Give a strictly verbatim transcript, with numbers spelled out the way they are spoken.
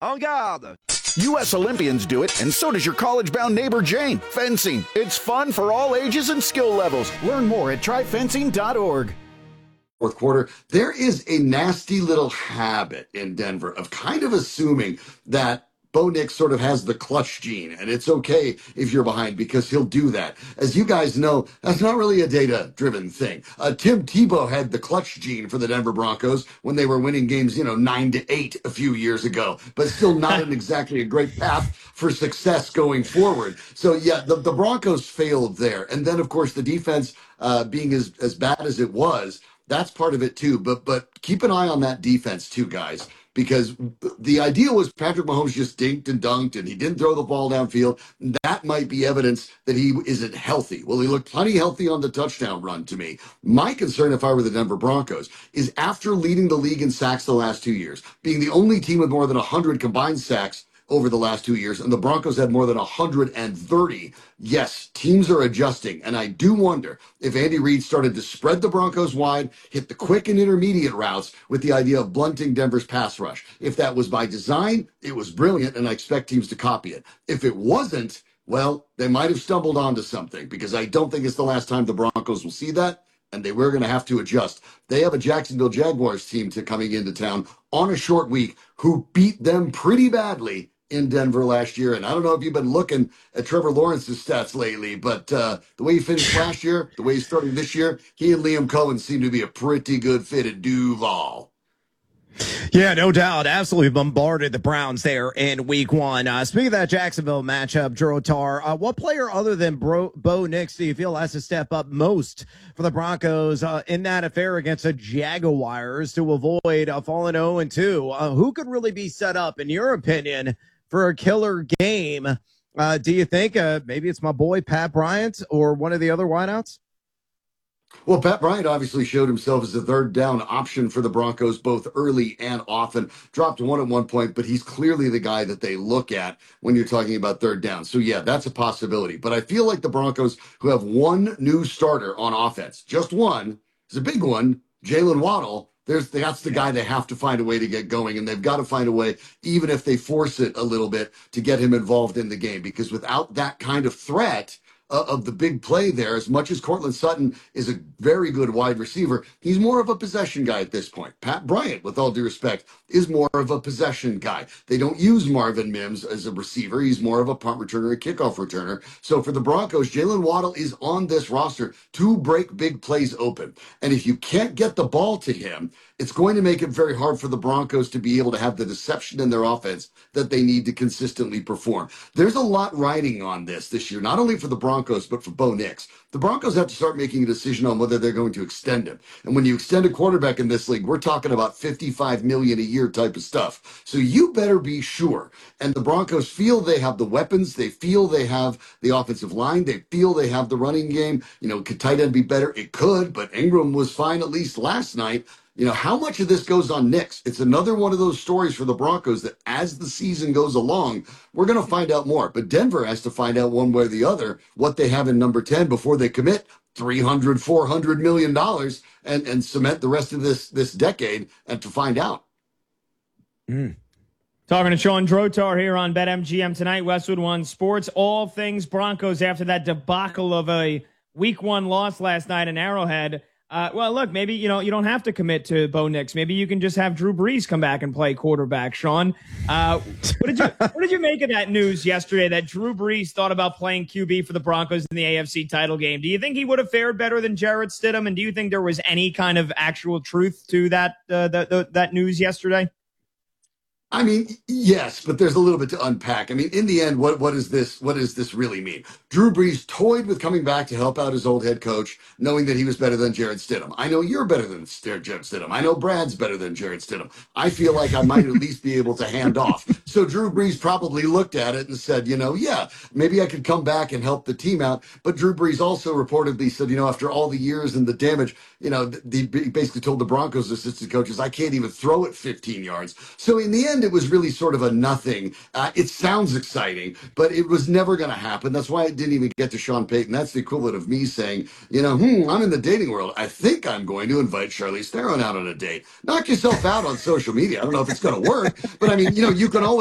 En garde! U S Olympians do it, and so does your college-bound neighbor Jane. Fencing. It's fun for all ages and skill levels. Learn more at try fencing dot org. Fourth quarter, there is a nasty little habit in Denver of kind of assuming that Bo Nix sort of has the clutch gene, and it's okay if you're behind because he'll do that. As you guys know, that's not really a data-driven thing. Uh, Tim Tebow had the clutch gene for the Denver Broncos when they were winning games, you know, nine to eight a few years ago, but still not an exactly a great path for success going forward. So yeah, the, the Broncos failed there, and then of course the defense uh, being as as bad as it was. That's part of it too. But but keep an eye on that defense too, guys, because the idea was Patrick Mahomes just dinked and dunked and he didn't throw the ball downfield. That might be evidence that he isn't healthy. Well, he looked plenty healthy on the touchdown run to me. My concern, if I were the Denver Broncos, is after leading the league in sacks the last two years, being the only team with more than one hundred combined sacks over the last two years, and the Broncos had more than one hundred thirty. Yes, teams are adjusting, and I do wonder if Andy Reid started to spread the Broncos wide, hit the quick and intermediate routes with the idea of blunting Denver's pass rush. If that was by design, it was brilliant, and I expect teams to copy it. If it wasn't, well, they might have stumbled onto something, because I don't think it's the last time the Broncos will see that, and they were going to have to adjust. They have a Jacksonville Jaguars team to coming into town on a short week who beat them pretty badly in Denver last year. And I don't know if you've been looking at Trevor Lawrence's stats lately, but uh, the way he finished last year, the way he's starting this year, he and Liam Cohen seem to be a pretty good fit at Duval. Yeah, no doubt. Absolutely bombarded the Browns there in week one. Uh, speaking of that Jacksonville matchup, Drotar, uh, what player other than Bro- Bo Nix do you feel has to step up most for the Broncos uh, in that affair against the Jaguars to avoid a falling oh and two? Uh, who could really be set up, in your opinion, for a killer game? Uh, do you think uh, maybe it's my boy Pat Bryant or one of the other wideouts? Well, Pat Bryant obviously showed himself as a third down option for the Broncos, both early and often. Dropped one at one point, but he's clearly the guy that they look at when you're talking about third down. So, yeah, that's a possibility. But I feel like the Broncos, who have one new starter on offense, just one, is a big one, Jalen Waddle, There's that's the guy they have to find a way to get going, and they've got to find a way, even if they force it a little bit, to get him involved in the game. Because without that kind of threat uh, of the big play there, as much as Cortland Sutton is a very good wide receiver, he's more of a possession guy at this point. Pat Bryant, with all due respect, is more of a possession guy. They don't use Marvin Mims as a receiver. He's more of a punt returner, a kickoff returner. So for the Broncos, Jalen Waddle is on this roster to break big plays open. And if you can't get the ball to him, it's going to make it very hard for the Broncos to be able to have the deception in their offense that they need to consistently perform. There's a lot riding on this this year, not only for the Broncos, but for Bo Nix. The Broncos have to start making a decision on whether they're going to extend him. And when you extend a quarterback in this league, we're talking about fifty-five million dollars a year type of stuff. So you better be sure. And the Broncos feel they have the weapons. They feel they have the offensive line. They feel they have the running game. You know, could tight end be better? It could, but Ingram was fine at least last night. You know, how much of this goes on Nix? It's another one of those stories for the Broncos that as the season goes along, we're going to find out more. But Denver has to find out one way or the other what they have in number ten before they commit three hundred, four hundred million dollars and, and cement the rest of this, this decade and to find out. Mm. Talking to Sean Drotar here on BetMGM tonight, Westwood One Sports. All things Broncos after that debacle of a week one loss last night in Arrowhead. Uh, well, look, maybe, you know, you don't have to commit to Bo Nix. Maybe you can just have Drew Brees come back and play quarterback, Sean. Uh, what did you what did you make of that news yesterday that Drew Brees thought about playing Q B for the Broncos in the A F C title game? Do you think he would have fared better than Jarrett Stidham? And do you think there was any kind of actual truth to that uh, the, the, that news yesterday? I mean, yes, but there's a little bit to unpack. I mean, in the end, what what is this? What does this really mean? Drew Brees toyed with coming back to help out his old head coach, knowing that he was better than Jarrett Stidham. I know you're better than Jarrett Stidham. I know Brad's better than Jarrett Stidham. I feel like I might at least be able to hand off. So Drew Brees probably looked at it and said, you know, yeah, maybe I could come back and help the team out. But Drew Brees also reportedly said, you know, after all the years and the damage, you know, he basically told the Broncos assistant coaches, I can't even throw it fifteen yards. So in the end, it was really sort of a nothing. Uh, it sounds exciting, but it was never going to happen. That's why it didn't even get to Sean Payton. That's the equivalent of me saying, you know, hmm, I'm in the dating world. I think I'm going to invite Charlize Theron out on a date. Knock yourself out on social media. I don't know if it's going to work, but I mean, you know, you can always